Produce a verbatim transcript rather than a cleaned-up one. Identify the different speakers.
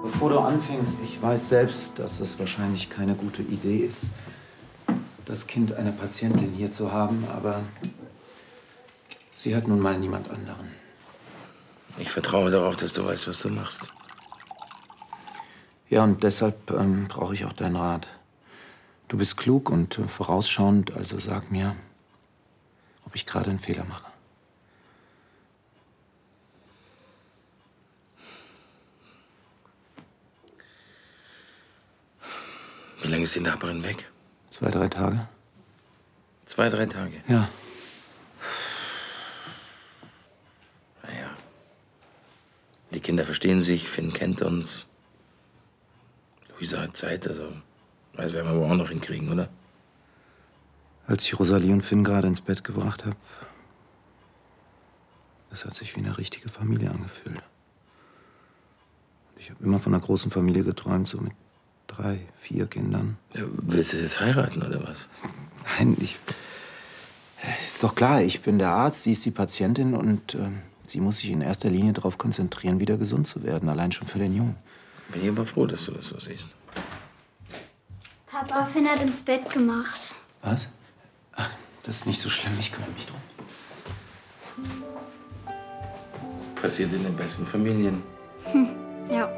Speaker 1: Bevor du anfängst, ich weiß selbst, dass das wahrscheinlich keine gute Idee ist, das Kind einer Patientin hier zu haben, aber sie hat nun mal niemand anderen.
Speaker 2: Ich vertraue darauf, dass du weißt, was du machst.
Speaker 1: Ja, und deshalb ähm, brauche ich auch deinen Rat. Du bist klug und äh, vorausschauend, also sag mir, ob ich gerade einen Fehler mache.
Speaker 2: Wie lange ist die Nachbarin weg?
Speaker 1: Zwei, drei Tage.
Speaker 2: Zwei, drei Tage?
Speaker 1: Ja.
Speaker 2: Naja. Die Kinder verstehen sich, Finn kennt uns. Luisa hat Zeit, also das werden wir aber auch noch hinkriegen, oder?
Speaker 1: Als ich Rosalie und Finn gerade ins Bett gebracht habe, das hat sich wie eine richtige Familie angefühlt. Ich habe immer von einer großen Familie geträumt, so mit drei, vier Kindern.
Speaker 2: Ja, willst du jetzt heiraten, oder was?
Speaker 1: Nein, ich... Ist doch klar, ich bin der Arzt, sie ist die Patientin und äh, sie muss sich in erster Linie darauf konzentrieren, wieder gesund zu werden, allein schon für den Jungen.
Speaker 2: Bin ich aber froh, dass du das so siehst.
Speaker 3: Papa, Finn hat ins Bett gemacht.
Speaker 1: Was? Ach, das ist nicht so schlimm, ich kümmere mich drum.
Speaker 2: Passiert in den besten Familien.
Speaker 3: Hm, ja.